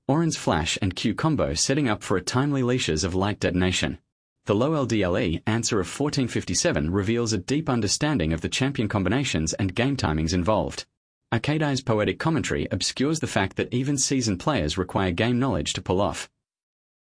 Orin's flash and Q combo setting up for a timely leashes of light detonation. The low LDLE answer of 1457 reveals a deep understanding of the champion combinations and game timings involved. Arcade Eye's poetic commentary obscures the fact that even seasoned players require game knowledge to pull off.